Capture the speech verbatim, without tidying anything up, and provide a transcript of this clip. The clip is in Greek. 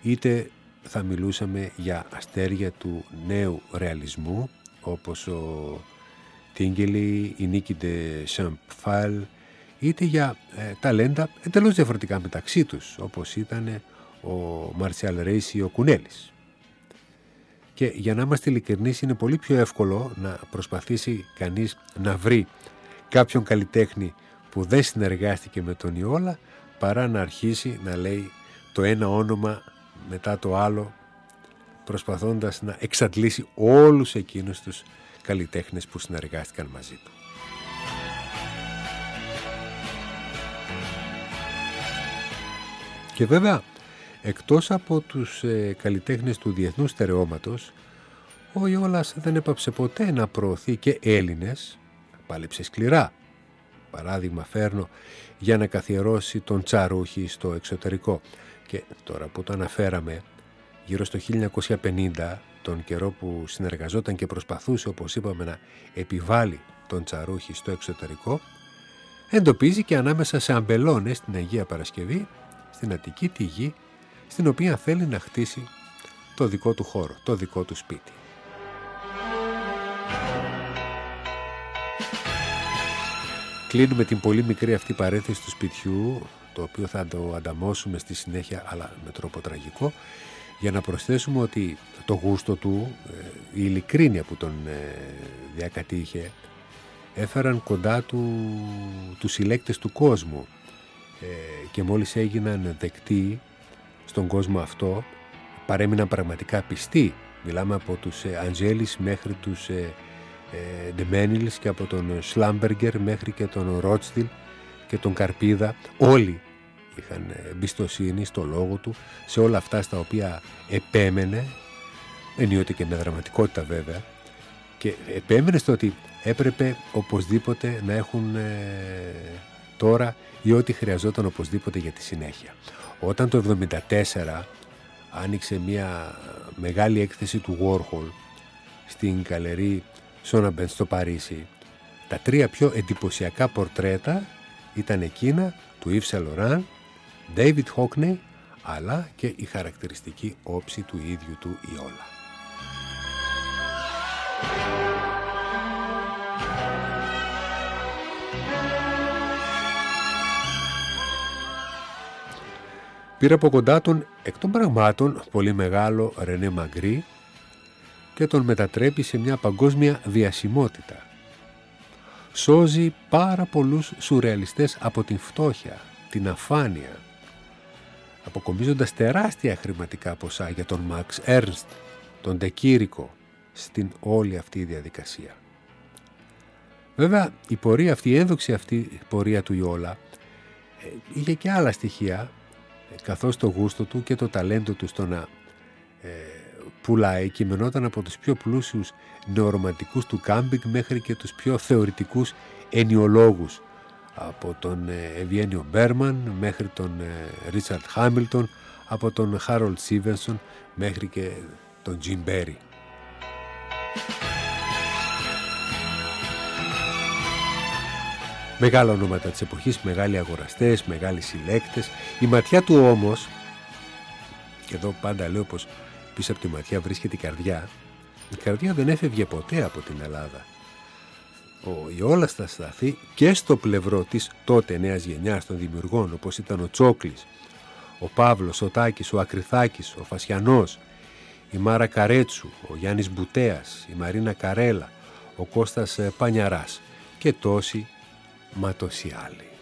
είτε θα μιλούσαμε για αστέρια του νέου ρεαλισμού, όπως ο Τίγγελη, η Νίκη Ντε Σαμπφάλ, είτε για ε, ταλέντα εντελώς διαφορετικά μεταξύ τους, όπως ήταν ο Μαρσιάλ Ρέις ή ο Κουνέλης. Και για να είμαστε ειλικρινείς, είναι πολύ πιο εύκολο να προσπαθήσει κανείς να βρει κάποιον καλλιτέχνη που δεν συνεργάστηκε με τον Ιόλα, παρά να αρχίσει να λέει το ένα όνομα μετά το άλλο, προσπαθώντας να εξαντλήσει όλους εκείνους τους καλλιτέχνες που συνεργάστηκαν μαζί του. Και βέβαια, εκτός από τους ε, καλλιτέχνες του διεθνούς στερεώματος, ο Ιόλας δεν έπαψε ποτέ να προωθεί και Έλληνες, πάλεψε σκληρά. Παράδειγμα φέρνω για να καθιερώσει τον Τσαρούχη στο εξωτερικό. Και τώρα που το αναφέραμε, γύρω στο χίλια εννιακόσια πενήντα, τον καιρό που συνεργαζόταν και προσπαθούσε, όπως είπαμε, να επιβάλλει τον Τσαρούχη στο εξωτερικό, εντοπίζει και ανάμεσα σε αμπελώνες στην Αγία Παρασκευή, στην Αττική, τη γη στην οποία θέλει να χτίσει το δικό του χώρο, το δικό του σπίτι. Κλείνουμε την πολύ μικρή αυτή παρένθεση του σπιτιού, το οποίο θα το ανταμώσουμε στη συνέχεια, αλλά με τρόπο τραγικό, για να προσθέσουμε ότι το γούστο του, η ειλικρίνεια που τον διακατήχε, έφεραν κοντά του τους συλλέκτες του κόσμου και μόλις έγιναν δεκτοί στον κόσμο αυτό, παρέμειναν πραγματικά πιστοί. Μιλάμε από τους Αντζέλης μέχρι τους Ντεμένιλς και από τον Σλάμπεργκερ μέχρι και τον Ρότσδιλ και τον Καρπίδα. Όλοι είχαν εμπιστοσύνη στο λόγο του, σε όλα αυτά στα οποία επέμενε, ενίοτε και με δραματικότητα βέβαια, και επέμενε στο ότι έπρεπε οπωσδήποτε να έχουν ε, τώρα ή ό,τι χρειαζόταν οπωσδήποτε για τη συνέχεια. Όταν το εβδομήντα τέσσερα άνοιξε μια μεγάλη έκθεση του Warhol στην καλερί Σόναμπεν στο Παρίσι, τα τρία πιο εντυπωσιακά πορτρέτα ήταν εκείνα του Yves Saint Laurent, David Hockney, αλλά και η χαρακτηριστική όψη του ίδιου του Ιόλα. Πήρε από κοντά τον, εκ των πραγμάτων, πολύ μεγάλο Ρενέ Μαγκρί και τον μετατρέπει σε μια παγκόσμια διασημότητα. Σώζει πάρα πολλούς σουρεαλιστές από την φτώχεια, την αφάνεια, αποκομίζοντας τεράστια χρηματικά ποσά για τον Μαξ Έρνστ, τον Ντεκήρικο, στην όλη αυτή η διαδικασία. Βέβαια, η πορεία αυτή, η ένδοξη αυτή η πορεία του Ιόλα ε, είχε και άλλα στοιχεία, ε, καθώς το γούστο του και το ταλέντο του στο να ε, πουλάει κειμενόταν από τους πιο πλούσιους νεορομαντικούς του κάμπινγκ μέχρι και τους πιο θεωρητικούς ενιολόγους, από τον Ευγένιο Μπέρμαν μέχρι τον Ρίτσαρντ Χάμιλτον, από τον Χάρολντ Σίβενσον μέχρι και τον Τζιμ Μπέρι. Μεγάλα ονόματα της εποχής, μεγάλοι αγοραστές, μεγάλοι συλλέκτες. Η ματιά του όμως, και εδώ πάντα λέω πως πίσω από τη ματιά βρίσκεται η καρδιά, η καρδιά δεν έφευγε ποτέ από την Ελλάδα. Ο Ιόλας θα σταθεί και στο πλευρό της τότε νέας γενιάς των δημιουργών, όπως ήταν ο Τσόκλης, ο Παύλος, ο Τάκης, ο Ακριθάκης, ο Φασιανός, η Μάρα Καρέτσου, ο Γιάννης Μπουτέας, η Μαρίνα Καρέλα, ο Κώστας Πανιαράς και τόσοι μα τόσοι άλλοι.